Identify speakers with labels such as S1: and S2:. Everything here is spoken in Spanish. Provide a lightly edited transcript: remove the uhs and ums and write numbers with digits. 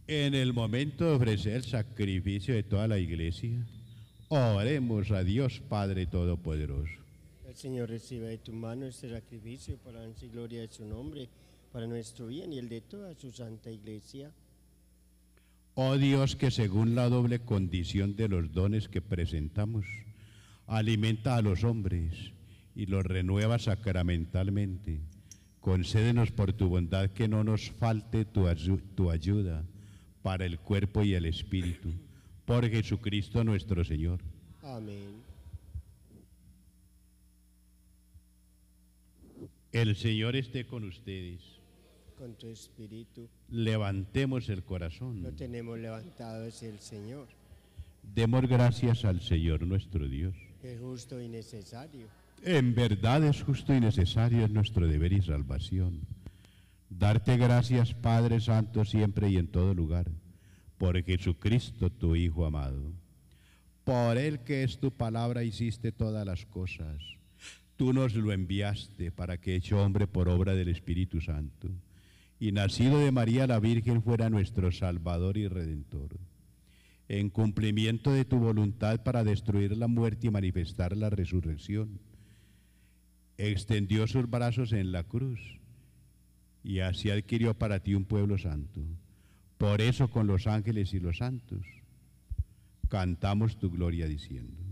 S1: En el momento de ofrecer el sacrificio de toda la iglesia, oremos a Dios Padre Todopoderoso.
S2: El Señor reciba de tu mano este sacrificio para la gloria de su nombre, para nuestro bien y el de toda su santa iglesia.
S1: Oh Dios, que según la doble condición de los dones que presentamos, alimenta a los hombres y los renueva sacramentalmente, concédenos por tu bondad que no nos falte tu ayuda para el cuerpo y el espíritu, por Jesucristo nuestro Señor.
S2: Amén.
S1: El Señor esté con ustedes.
S2: Con tu espíritu
S1: Levantemos el corazón.
S2: lo tenemos levantado hacia el Señor,
S1: Demos gracias al Señor nuestro Dios.
S2: que es justo y necesario.
S1: En verdad es justo y necesario, es nuestro deber y salvación. Darte gracias, Padre Santo, siempre y en todo lugar, por Jesucristo, tu Hijo amado. Por Él, que es tu palabra, hiciste todas las cosas. Tú nos lo enviaste para que, hecho hombre por obra del Espíritu Santo, y nacido de María la Virgen, fuera nuestro Salvador y Redentor. En cumplimiento de tu voluntad para destruir la muerte y manifestar la resurrección, extendió sus brazos en la cruz y así adquirió para ti un pueblo santo. Por eso con los ángeles y los santos cantamos tu gloria diciendo: